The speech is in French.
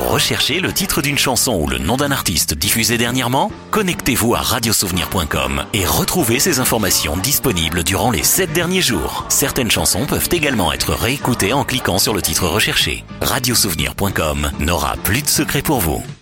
recherchez le titre d'une chanson ou le nom d'un artiste diffusé dernièrement? Connectez-vous à radiosouvenir.com et retrouvez ces informations disponibles durant les 7 derniers jours. Certaines chansons peuvent également être réécoutées en cliquant sur le titre recherché. Radiosouvenir.com n'aura plus de secret pour vous.